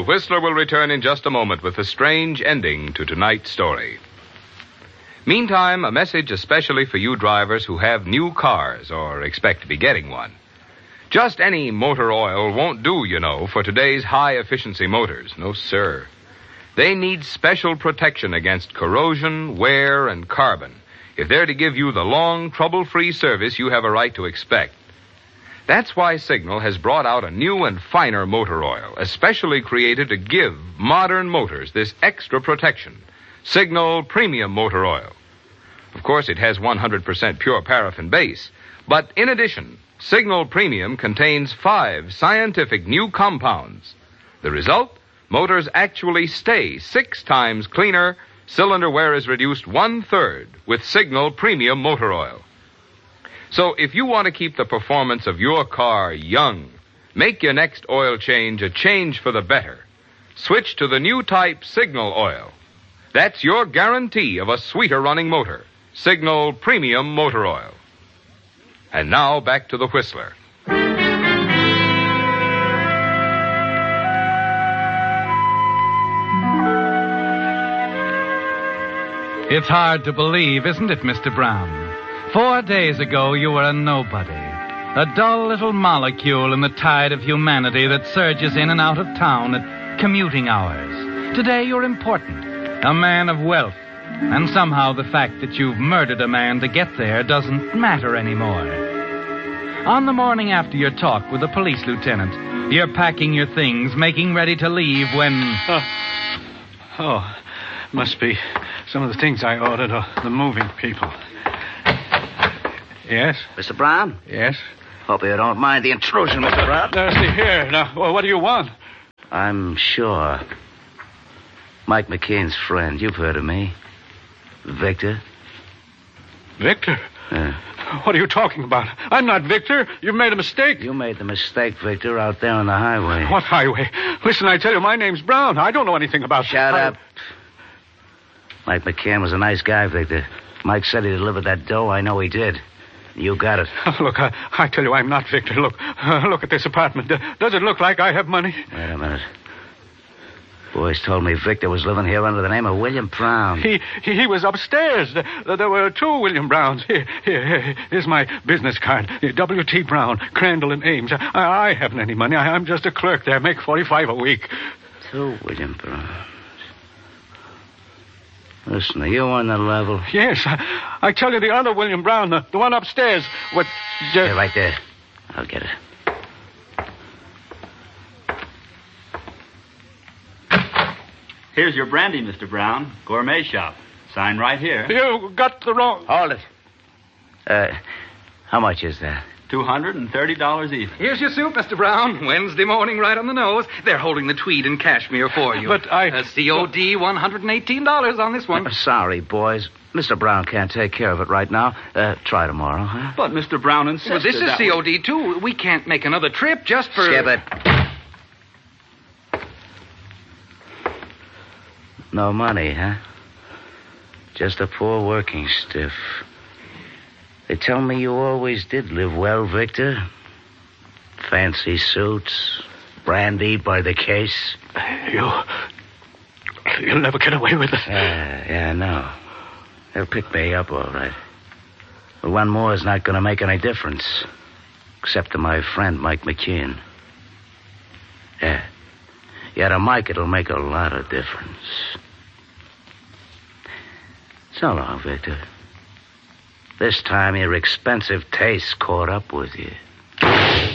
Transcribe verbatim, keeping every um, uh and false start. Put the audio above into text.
The Whistler will return in just a moment with a strange ending to tonight's story. Meantime, a message especially for you drivers who have new cars or expect to be getting one. Just any motor oil won't do, you know, for today's high-efficiency motors. No, sir. They need special protection against corrosion, wear, and carbon if they're to give you the long, trouble-free service you have a right to expect. That's why Signal has brought out a new and finer motor oil, especially created to give modern motors this extra protection. Signal Premium Motor Oil. Of course, it has one hundred percent pure paraffin base, but in addition, Signal Premium contains five scientific new compounds. The result? Motors actually stay six times cleaner. Cylinder wear is reduced one-third with Signal Premium Motor Oil. So if you want to keep the performance of your car young, make your next oil change a change for the better. Switch to the new type Signal Oil. That's your guarantee of a sweeter running motor. Signal Premium Motor Oil. And now back to the Whistler. It's hard to believe, isn't it, Mister Brown? Four days ago, you were a nobody. A dull little molecule in the tide of humanity that surges in and out of town at commuting hours. Today, you're important. A man of wealth. And somehow the fact that you've murdered a man to get there doesn't matter anymore. On the morning after your talk with the police lieutenant, you're packing your things, making ready to leave when... Oh, oh must be some of the things I ordered or the moving people. Yes? Mister Brown? Yes? Hope you don't mind the intrusion, Mister Brown. Now, see here. Now, well, what do you want? I'm sure. Mike McCain's friend. You've heard of me. Victor. Victor? Yeah. What are you talking about? I'm not Victor. You've made a mistake. You made the mistake, Victor, out there on the highway. What highway? Listen, I tell you, my name's Brown. I don't know anything about... Shut I... up. Mike McCain was a nice guy, Victor. Mike said he delivered that dough. I know he did. You got it. Look, I, I tell you, I'm not Victor. Look, uh, look at this apartment. Does it look like I have money? Wait a minute. Boys told me Victor was living here under the name of William Brown. He he, he was upstairs. There, there were two William Browns. Here, here, here, here's my business card. W T Brown, Crandall and Ames. I, I haven't any money. I, I'm just a clerk there. I make forty-five a week. Two William Browns. Listen, are you on the level? Yes. I, I tell you, the other William Brown, the, the one upstairs. What? Just... Hey, right there. I'll get it. Here's your brandy, Mister Brown. Gourmet shop. Sign right here. You got the wrong... Hold it. Uh, how much is that? two hundred thirty dollars even. Here's your soup, Mister Brown. Wednesday morning, right on the nose. They're holding the tweed and cashmere for you. But I... Uh, C O D one hundred eighteen dollars on this one. Uh, sorry, boys. Mister Brown can't take care of it right now. Uh, try tomorrow, huh? But Mister Brown insisted. Well, this is that C O D, too. We can't make another trip just for... Skip it. No money, huh? Just a poor working stiff. They tell me you always did live well, Victor. Fancy suits, brandy by the case. You... You'll never get away with it. Yeah, yeah, I know. They'll pick me up all right. But one more is not going to make any difference. Except to my friend, Mike McKeon. Yeah. Yeah, to Mike, it'll make a lot of difference. So long, Victor. This time your expensive taste caught up with you.